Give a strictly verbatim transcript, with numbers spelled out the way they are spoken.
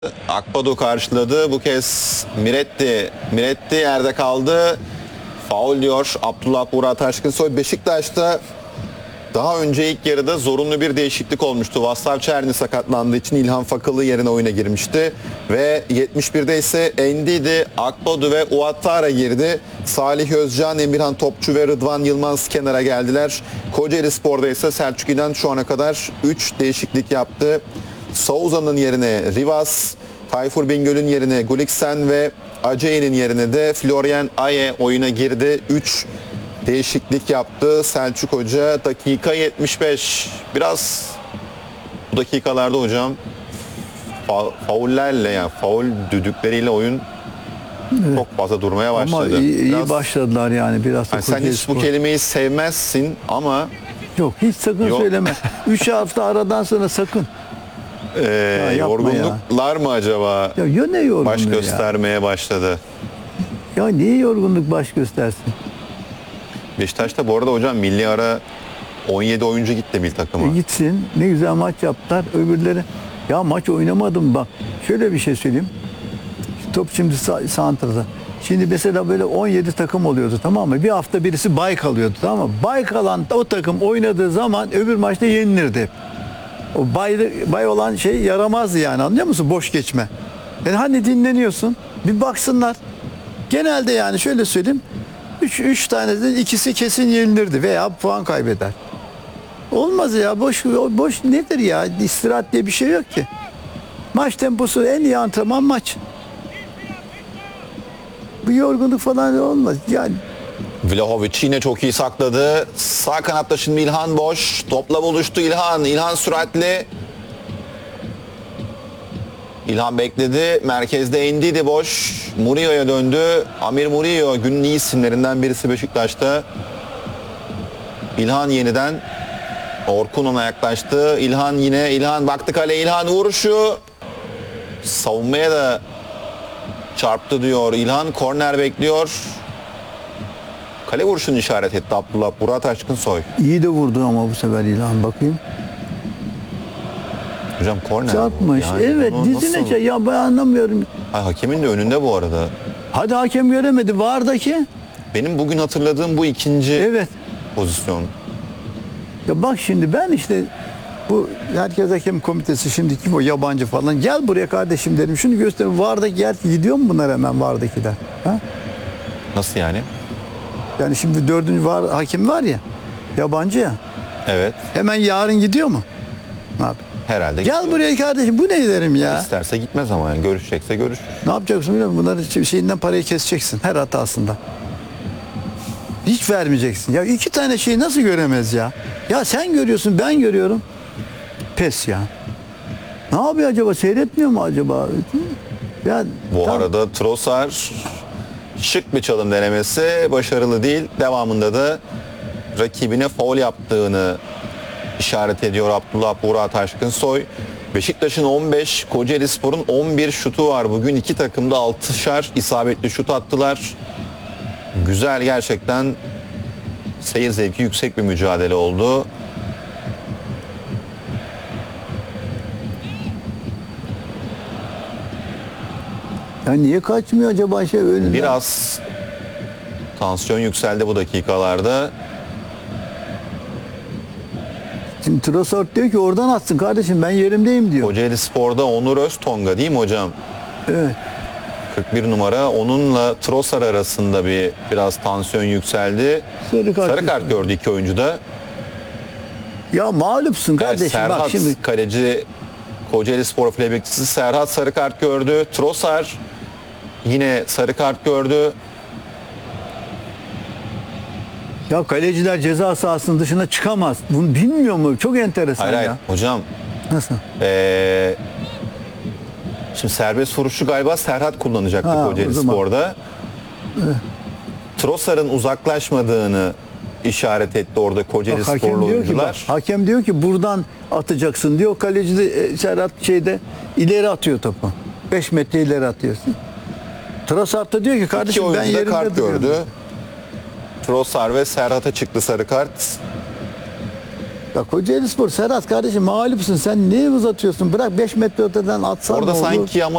Akbadu karşıladı. Bu kez Miretti. Miretti yerde kaldı. Faul diyor Abdullah Burak Taşkınsoy. Beşiktaş'ta daha önce ilk yarıda zorunlu bir değişiklik olmuştu. Vaslav Çerni sakatlandığı için İlhan Fakalı yerine oyuna girmişti. Ve yetmiş birde ise Endidi, Akbadu ve Uattara girdi. Salih Özcan, Emirhan Topçu ve Rıdvan Yılmaz kenara geldiler. Kocaeli Spor'da ise Selçuk İnan şu ana kadar üç değişiklik yaptı. Souza'nın yerine Rivas, Tayfur Bingöl'ün yerine Gulliksen ve Ace'nin yerine de Florian Aye oyuna girdi. üç değişiklik yaptı Selçuk Hoca. Dakika yetmiş beş. Biraz bu dakikalarda hocam fa- faullerle yani faul düdükleriyle oyun evet. çok fazla durmaya başladı. Ama iyi, iyi biraz, başladılar yani biraz. yani sen hiç Spor. bu kelimeyi sevmezsin ama yok hiç sakın yok. söyleme. üç hafta aradan sonra sakın. Ee, ya yorgunluklar mı acaba ya, ya ne yorgunluğu baş ya? göstermeye başladı? Ya niye yorgunluk baş göstersin? Beşiktaş'ta bu arada hocam milli ara on yedi oyuncu gitti milli takıma. E gitsin. Ne güzel maç yaptılar. Öbürleri ya maç oynamadım bak. Şöyle bir şey söyleyeyim. Top şimdi santrada. Şimdi mesela böyle on yedi takım oluyordu, tamam mı? Bir hafta birisi bay kalıyordu, tamam mı? Bay kalan o takım oynadığı zaman öbür maçta yenilirdi. O bay, bay olan şey yaramazdı yani, anlıyor musun? Boş geçme. Yani hani dinleniyorsun. Bir baksınlar. Genelde yani şöyle söyleyeyim. üç üç taneden ikisi kesin yenilirdi veya puan kaybeder. Olmaz ya. Boş boş nedir ya? İstirahat diye bir şey yok ki. Maç temposu en iyi antrenman maç. Bu yorgunluk falan olmaz. Yani Vlahovic yine çok iyi sakladı. Sağ kanatta şimdi İlhan boş. Topla buluştu İlhan. İlhan süratli. İlhan bekledi. Merkezde Endidi boş. Murillo'ya döndü. Amir Murillo günün iyi isimlerinden birisi Beşiktaş'ta. İlhan yeniden Orkun ona yaklaştı. İlhan yine. İlhan baktı kale. İlhan vuruşu. Savunmaya da çarptı diyor İlhan. Korner bekliyor. Kale vuruşunu işaret etti Abdullah Burak Taşkınsoy. iyi de vurdu ama bu sefer İlhan, bakayım. Hocam korner. Çarpmış. Yani evet dizine şey ya, ben anlamıyorum. Ay, hakemin de önünde bu arada. Hadi hakem göremedi. Vardaki. Benim bugün hatırladığım bu ikinci Evet. pozisyon. Ya bak şimdi ben işte bu herkes hakem komitesi şimdi kim o yabancı falan, gel buraya kardeşim dedim, şunu gösterin, vardaki gel, gidiyor mu bunlar hemen vardakiler? Ha? Nasıl yani? Yani şimdi dördüncü var hakim var ya, yabancı ya, Evet. hemen yarın gidiyor mu? Ne yap? Herhalde. Gel gidiyor. buraya kardeşim, bu ne derim ya? İsterse gitmez ama yani görüşecekse görüşür. Ne yapacaksın biliyor musun? Bunların şeyinden parayı keseceksin her hatasında. Hiç vermeyeceksin. Ya iki tane şeyi nasıl göremez ya? Ya sen görüyorsun, ben görüyorum. Pes ya. Ne yapıyor acaba? Seyretmiyor mu acaba? Ya, Bu tam- arada Trossard şık bir çalım denemesi, başarılı değil. Devamında da rakibine faul yaptığını işaret ediyor Abdullah Burak Taşkınsoy. Beşiktaş'ın on beş, Kocaeli Spor'un on bir şutu var. Bugün iki takım da altışar isabetli şut attılar. Güzel, gerçekten seyir zevki yüksek bir mücadele oldu. Ya niye kaçmıyor acaba şey önünden? Biraz tansiyon yükseldi bu dakikalarda. Şimdi Trossard diyor ki oradan atsın kardeşim, ben yerimdeyim diyor. Kocaeli Spor'da Onur Öztonga değil mi hocam? Evet. kırk bir numara, onunla Trossard arasında bir biraz tansiyon yükseldi. Sarı kart, Sarı kart gördü iki oyuncu da. Ya mağlupsun Evet, kardeşim, Serhat bak şimdi. kaleci, Kocaeli Spor file bekçisi Serhat sarı kart gördü. Trossard yine sarı kart gördü. Ya kaleciler ceza sahasının dışına çıkamaz. Bunu bilmiyor mu? Çok enteresan Hayır ya. hayır hocam. Nasıl? Ee, şimdi serbest vuruşu galiba Serhat kullanacaktı Ha, Kocaeli o zaman. Spor'da. Trossard'ın uzaklaşmadığını işaret etti orada Kocaeli Bak, hakem Sporlu diyor ki, oyuncular. bak, hakem diyor ki buradan atacaksın diyor. Kaleci de e, Serhat şeyde ileri atıyor topu. beş metre ileri atıyorsun. Trossard da diyor ki İki kardeşim ben oyuncu da yerimde kart duruyorum. gördü. Trossard ve Serhat'a çıktı sarı kart. Ya Kocaelispor, Serhat kardeşim mağlupsun. Sen niye uzatıyorsun? Bırak beş metre öteden atsan Orada ne olur? sanki ama